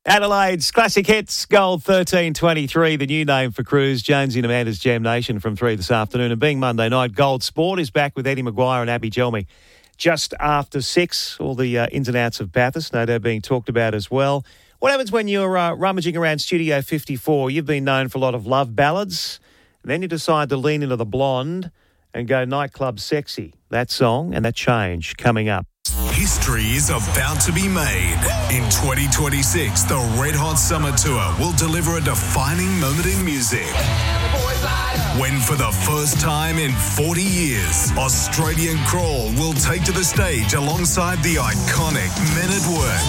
Adelaide's Classic Hits, Gold 1323, the new name for Cruise. Jonesy and Amanda's Jam Nation from 3 this afternoon. And being Monday night, Gold Sport is back with Eddie Maguire and Abby Gelmy just after 6. All the ins and outs of Bathurst, no doubt being talked about as well. What happens when you're rummaging around Studio 54? You've been known for a lot of love ballads. And then you decide to lean into the blonde and go nightclub sexy. That song and that change coming up. History is about to be made. In 2026, the Red Hot Summer Tour will deliver a defining moment in music. When for the first time in 40 years, Australian Crawl will take to the stage alongside the iconic Men at Work.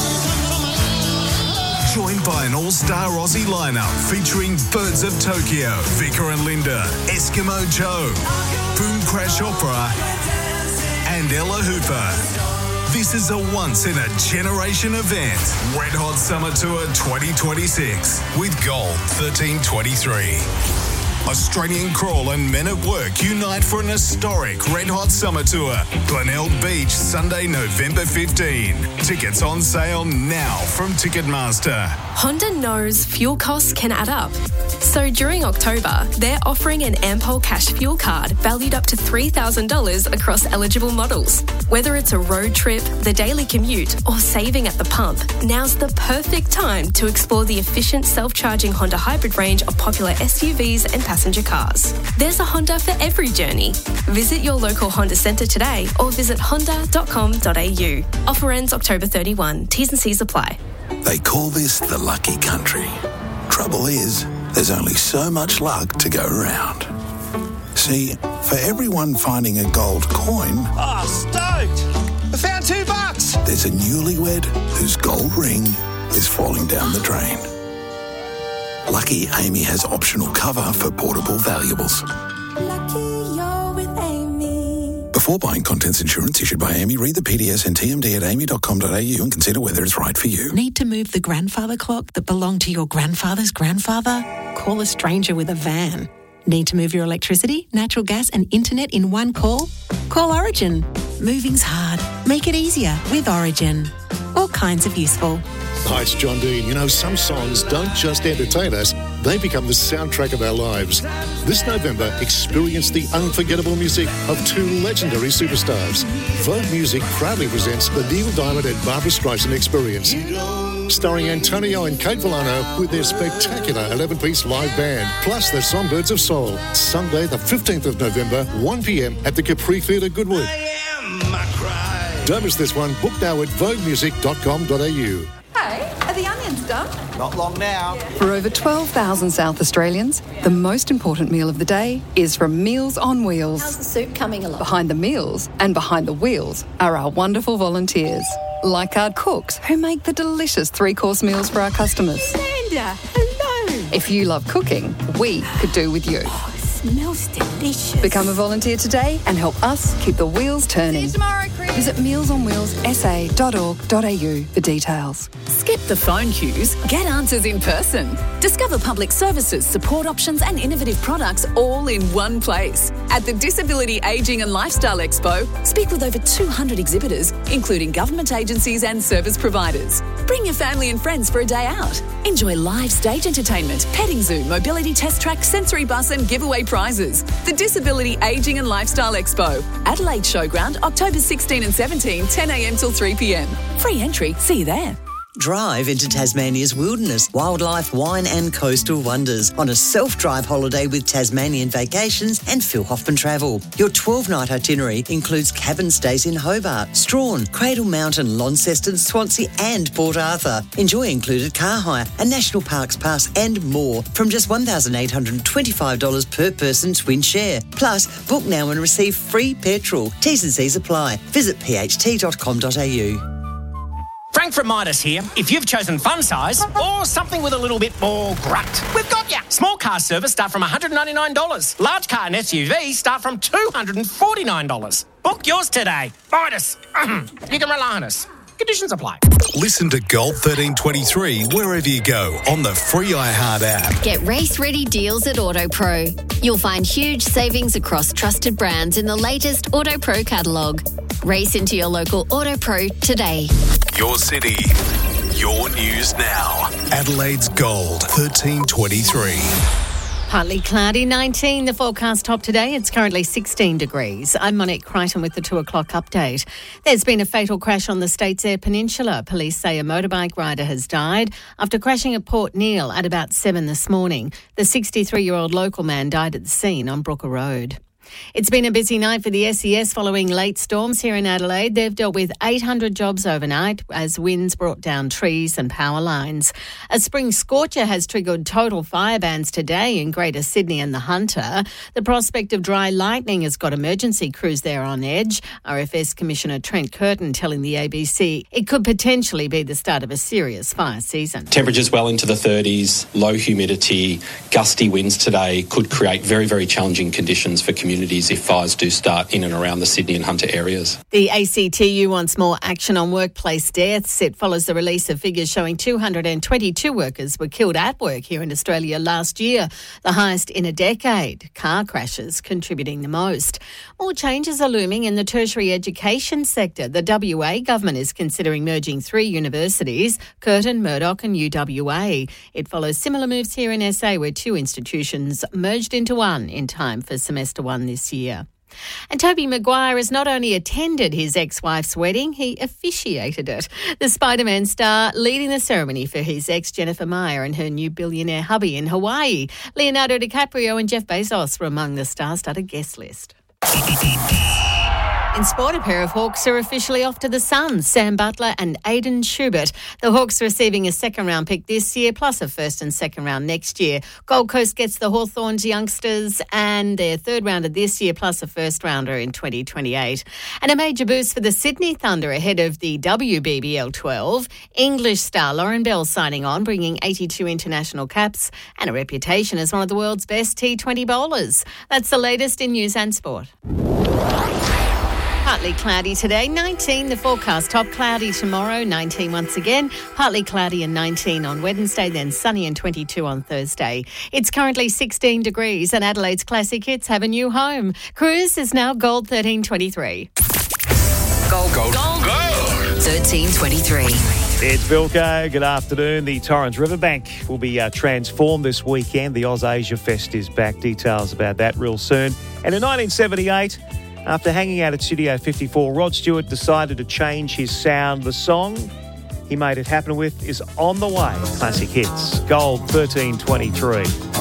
Joined by an all-star Aussie lineup featuring Birds of Tokyo, Vicar and Linda, Eskimo Joe, Boom Crash Opera, and Ella Hooper. This is a once-in-a-generation event. Red Hot Summer Tour 2026 with Gold 1323. Australian Crawl and Men at Work unite for an historic Red Hot Summer Tour. Glenelg Beach, Sunday, November 15. Tickets on sale now from Ticketmaster. Honda knows fuel costs can add up. So during October, they're offering an Ampol Cash fuel card valued up to $3,000 across eligible models. Whether it's a road trip, the daily commute, or saving at the pump, now's the perfect time to explore the efficient self-charging Honda hybrid range of popular SUVs and passenger cars. There's a Honda for every journey. Visit your local Honda centre today or visit honda.com.au. Offer ends October 31. T's and C's apply. They call this the lucky country. Trouble is, there's only so much luck to go around. See, for everyone finding a gold coin... Oh, stoked! I found $2! There's a newlywed whose gold ring is falling down the drain. Lucky Amy has optional cover for portable valuables. Lucky you're with Amy. Before buying contents insurance issued by Amy, read the PDS and TMD at amy.com.au and consider whether it's right for you. Need to move the grandfather clock that belonged to your grandfather's grandfather? Call a stranger with a van. Need to move your electricity, natural gas and internet in one call? Call Origin. Moving's hard. Make it easier with Origin. All kinds of useful. Hi, it's John Dean. You know, some songs don't just entertain us, they become the soundtrack of our lives. This November, experience the unforgettable music of two legendary superstars. Vogue Music proudly presents the Neil Diamond and Barbra Streisand Experience, starring Antonio and Kate Villano with their spectacular 11-piece live band, plus the Songbirds of Soul. Sunday, the 15th of November, 1 p.m. at the Capri Theatre, Goodwood. Don't miss this one. Book now at voguemusic.com.au. Hey, are the onions done? Not long now. For over 12,000 South Australians, the most important meal of the day is from Meals on Wheels. How's the soup coming along? Behind the meals and behind the wheels are our wonderful volunteers, like our cooks who make the delicious 3-course meals for our customers. Amanda, hello. If you love cooking, we could do with you. Oh, it smells delicious. Become a volunteer today and help us keep the wheels turning. See you tomorrow, Chris. Visit mealsonwheelsa.org.au for details. Skip the phone queues. Get answers in person. Discover public services, support options and innovative products all in one place. At the Disability Ageing and Lifestyle Expo, speak with over 200 exhibitors, including government agencies and service providers. Bring your family and friends for a day out. Enjoy live stage entertainment, petting zoo, mobility test track, sensory bus and giveaway prizes. The Disability Ageing and Lifestyle Expo. Adelaide Showground, October 16 and 17, 10 a.m. till 3 p.m. Free entry. See you there. Drive into Tasmania's wilderness, wildlife, wine and coastal wonders on a self-drive holiday with Tasmanian Vacations and Phil Hoffman Travel. Your 12-night itinerary includes cabin stays in Hobart, Strawn, Cradle Mountain, Launceston, Swansea and Port Arthur. Enjoy included car hire, a National Parks Pass and more from just $1,825 per person twin share. Plus, book now and receive free petrol. T's and C's apply. Visit pht.com.au. Frank from Midas here. If you've chosen fun size or something with a little bit more grunt, we've got ya. Small car service start from $199. Large car and SUV start from $249. Book yours today. Midas. You can rely on us. Conditions apply. Listen to Gold 1323 wherever you go on the free iHeart app. Get race-ready deals at AutoPro. You'll find huge savings across trusted brands in the latest AutoPro catalogue. Race into your local AutoPro today. Your city, Your news now. Adelaide's Gold, 1323. Partly cloudy, 19. The forecast top today, it's currently 16 degrees. I'm Monique Crichton with the 2 o'clock update. There's been a fatal crash on the States Eyre Peninsula. Police say a motorbike rider has died after crashing at Port Neale at about 7 this morning. The 63-year-old local man died at the scene on Brooker Road. It's been a busy night for the SES following late storms here in Adelaide. They've dealt with 800 jobs overnight as winds brought down trees and power lines. A spring scorcher has triggered total fire bans today in Greater Sydney and the Hunter. The prospect of dry lightning has got emergency crews there on edge. RFS Commissioner Trent Curtin telling the ABC it could potentially be the start of a serious fire season. Temperatures well into the 30s, low humidity, gusty winds today could create very, very challenging conditions for communities if fires do start in and around the Sydney and Hunter areas. The ACTU wants more action on workplace deaths. It follows the release of figures showing 222 workers were killed at work here in Australia last year, the highest in a decade. Car crashes contributing the most. More changes are looming in the tertiary education sector. The WA government is considering merging 3 universities, Curtin, Murdoch and UWA. It follows similar moves here in SA where 2 institutions merged into one in time for semester 1 this year. And Tobey Maguire has not only attended his ex-wife's wedding, he officiated it. The Spider-Man star leading the ceremony for his ex Jennifer Meyer and her new billionaire hubby in Hawaii. Leonardo DiCaprio and Jeff Bezos were among the star-studded guest list. In sport, a pair of Hawks are officially off to the Suns, Sam Butler and Aiden Schubert. The Hawks receiving a second-round pick this year, plus a first and second round next year. Gold Coast gets the Hawthorns youngsters and their third rounder this year, plus a first rounder in 2028. And a major boost for the Sydney Thunder ahead of the WBBL 12. English star Lauren Bell signing on, bringing 82 international caps and a reputation as one of the world's best T20 bowlers. That's the latest in news and sport. Partly cloudy today, 19. The forecast top cloudy tomorrow, 19 once again. Partly cloudy and 19 on Wednesday, then sunny and 22 on Thursday. It's currently 16 degrees and Adelaide's classic hits have a new home. Cruise is now Gold 1323. Gold. 1323. It's Vilco. Good afternoon. The Torrens Riverbank will be transformed this weekend. The Oz Asia Fest is back. Details about that real soon. And in 1978... after hanging out at Studio 54, Rod Stewart decided to change his sound. The song he made it happen with is On the Way. Classic hits. Gold 1323.